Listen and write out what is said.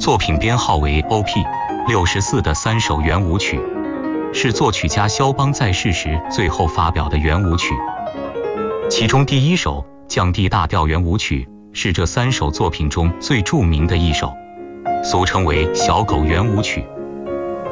作品编号为 OP64的3首圆舞曲，是作曲家肖邦在世时最后发表的圆舞曲。其中第1首降 D 大调圆舞曲是这3首作品中最著名的一首，俗称为小狗圆舞曲。